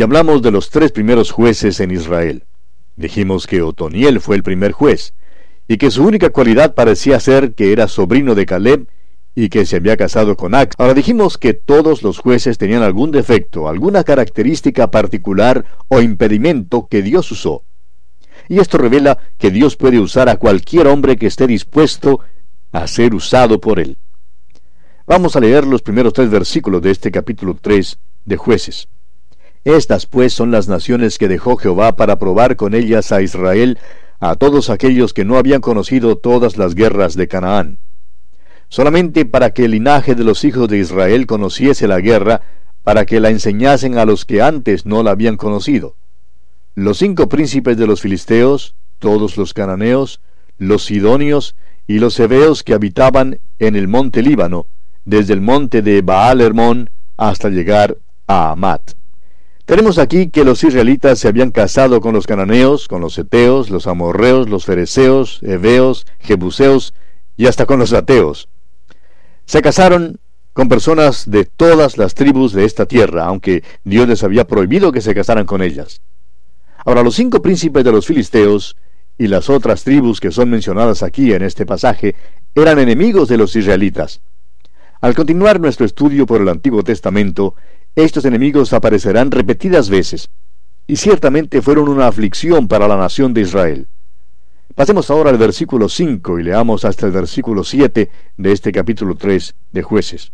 hablamos de los 3 primeros jueces en Israel. Dijimos que Otoniel fue el primer juez, y que su única cualidad parecía ser que era sobrino de Caleb, y que se había casado con Axa. Ahora dijimos que todos los jueces tenían algún defecto, alguna característica particular o impedimento que Dios usó. Y esto revela que Dios puede usar a cualquier hombre que esté dispuesto a ser usado por Él. Vamos a leer los primeros 3 versículos de este capítulo 3 de Jueces. Estas pues son las naciones que dejó Jehová para probar con ellas a Israel, a todos aquellos que no habían conocido todas las guerras de Canaán. Solamente para que el linaje de los hijos de Israel conociese la guerra, para que la enseñasen a los que antes no la habían conocido. Los 5 príncipes de los filisteos, todos los cananeos, los sidonios y los heveos que habitaban en el monte Líbano, desde el monte de Baal Hermón hasta llegar a Amat. Tenemos aquí que los israelitas se habían casado con los cananeos, con los heteos, los amorreos, los fereceos, heveos, jebuseos y hasta con los ateos. Se casaron con personas de todas las tribus de esta tierra, aunque Dios les había prohibido que se casaran con ellas. Ahora, los 5 príncipes de los filisteos y las otras tribus que son mencionadas aquí en este pasaje eran enemigos de los israelitas. Al continuar nuestro estudio por el Antiguo Testamento, estos enemigos aparecerán repetidas veces, y ciertamente fueron una aflicción para la nación de Israel. Pasemos ahora al versículo 5 y leamos hasta el versículo 7 de este capítulo 3 de Jueces.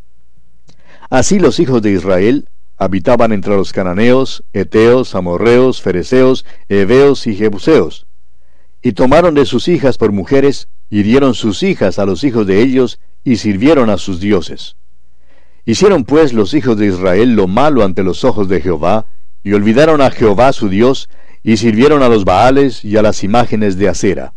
Así los hijos de Israel habitaban entre los cananeos, heteos, amorreos, fereceos, heveos y jebuseos, y tomaron de sus hijas por mujeres, y dieron sus hijas a los hijos de ellos, y sirvieron a sus dioses. Hicieron pues los hijos de Israel lo malo ante los ojos de Jehová, y olvidaron a Jehová su Dios, y sirvieron a los Baales y a las imágenes de acera.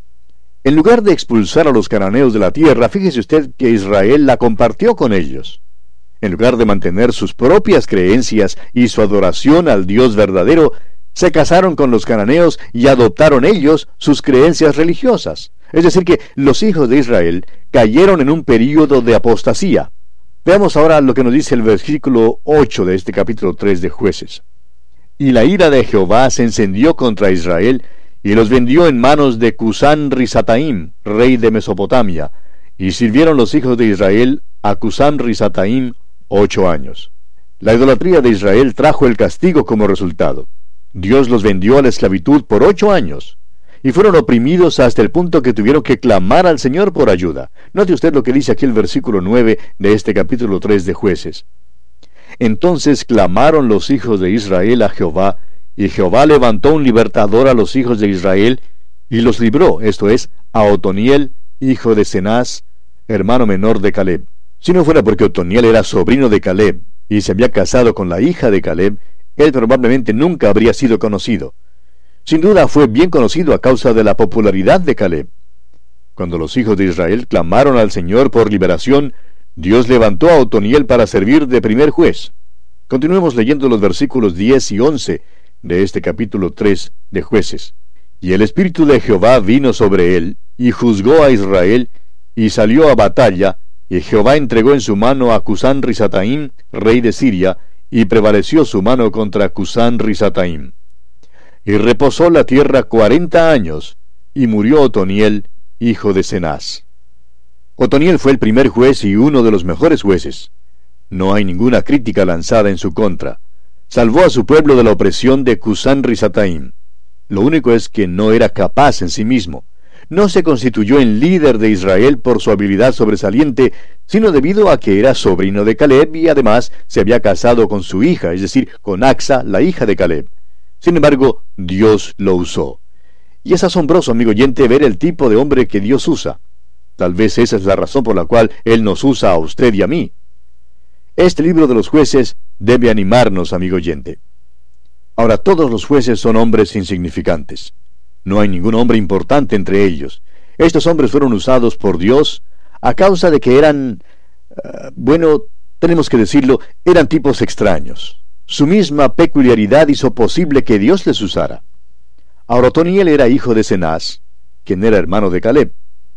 En lugar de expulsar a los cananeos de la tierra, fíjese usted que Israel la compartió con ellos. En lugar de mantener sus propias creencias y su adoración al Dios verdadero, se casaron con los cananeos y adoptaron ellos sus creencias religiosas. Es decir, que los hijos de Israel cayeron en un período de apostasía. Veamos ahora lo que nos dice el versículo 8 de este capítulo 3 de Jueces. Y la ira de Jehová se encendió contra Israel, y los vendió en manos de Cusán Risataim, rey de Mesopotamia, y sirvieron los hijos de Israel a Cusán Risataim 8 años. La idolatría de Israel trajo el castigo como resultado. Dios los vendió a la esclavitud por 8 años, y fueron oprimidos hasta el punto que tuvieron que clamar al Señor por ayuda. Note usted lo que dice aquí el versículo 9 de este capítulo 3 de Jueces. Entonces clamaron los hijos de Israel a Jehová, y Jehová levantó un libertador a los hijos de Israel, y los libró, esto es, a Otoniel, hijo de Cenaz, hermano menor de Caleb. Si no fuera porque Otoniel era sobrino de Caleb, y se había casado con la hija de Caleb, él probablemente nunca habría sido conocido. Sin duda fue bien conocido a causa de la popularidad de Caleb. Cuando los hijos de Israel clamaron al Señor por liberación, Dios levantó a Otoniel para servir de primer juez. Continuemos leyendo los versículos 10 y 11 de este capítulo 3 de Jueces. Y el Espíritu de Jehová vino sobre él, y juzgó a Israel, y salió a batalla, y Jehová entregó en su mano a Cusán Risataim, rey de Siria, y prevaleció su mano contra Cusán Risataim. Y reposó la tierra 40 años, y murió Otoniel, hijo de Cenaz. Otoniel fue el primer juez y uno de los mejores jueces. No hay ninguna crítica lanzada en su contra. Salvó a su pueblo de la opresión de Cusán Risataim. Lo único es que no era capaz en sí mismo. No se constituyó en líder de Israel por su habilidad sobresaliente, sino debido a que era sobrino de Caleb y además se había casado con su hija, es decir, con Axa, la hija de Caleb. Sin embargo, Dios lo usó. Y es asombroso, amigo oyente, ver el tipo de hombre que Dios usa. Tal vez esa es la razón por la cual Él nos usa a usted y a mí. Este libro de los jueces debe animarnos, amigo oyente. Ahora, todos los jueces son hombres insignificantes. No hay ningún hombre importante entre ellos. Estos hombres fueron usados por Dios a causa de que eran, tenemos que decirlo, eran tipos extraños. Su misma peculiaridad hizo posible que Dios les usara. Ahora, Otoniel era hijo de Cenaz, quien era hermano de Caleb.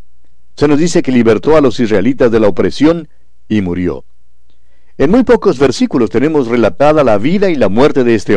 Se nos dice que libertó a los israelitas de la opresión y murió. En muy pocos versículos tenemos relatada la vida y la muerte de este